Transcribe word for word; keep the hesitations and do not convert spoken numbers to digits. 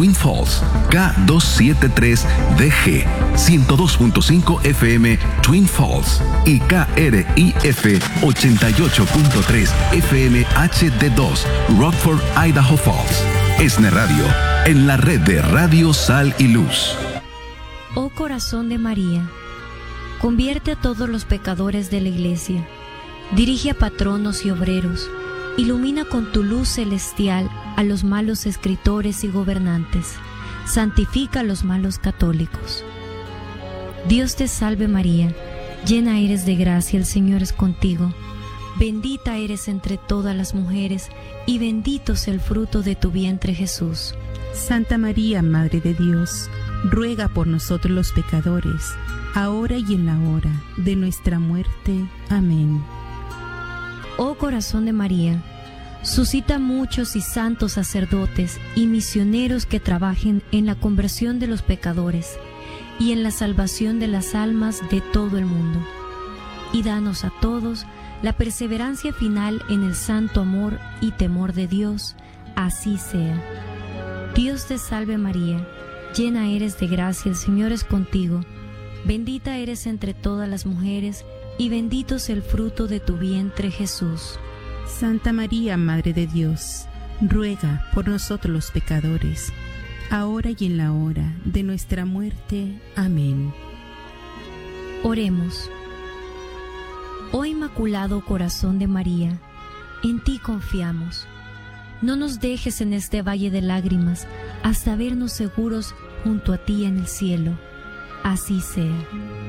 Twin Falls, K doscientos setenta y tres D G, ciento dos punto cinco F M Twin Falls y K R I F ochenta y ocho punto tres F M H D dos, Rockford, Idaho Falls. ESNE Radio, en la red de Radio Sal y Luz. Oh corazón de María, convierte a todos los pecadores de la Iglesia, dirige a patronos y obreros, ilumina con tu luz celestial a los malos escritores y gobernantes, santifica a los malos católicos. Dios te salve María, llena eres de gracia, el Señor es contigo. Bendita eres entre todas las mujeres, y bendito es el fruto de tu vientre Jesús. Santa María, Madre de Dios, ruega por nosotros los pecadores, ahora y en la hora de nuestra muerte. Amén. Oh corazón de María, suscita muchos y santos sacerdotes y misioneros que trabajen en la conversión de los pecadores y en la salvación de las almas de todo el mundo. Y danos a todos la perseverancia final en el santo amor y temor de Dios, así sea. Dios te salve María, llena eres de gracia, el Señor es contigo. Bendita eres entre todas las mujeres, y bendito es el fruto de tu vientre Jesús. Santa María, Madre de Dios, ruega por nosotros los pecadores, ahora y en la hora de nuestra muerte. Amén. Oremos. Oh Inmaculado Corazón de María, en ti confiamos. No nos dejes en este valle de lágrimas hasta vernos seguros junto a ti en el cielo. Así sea.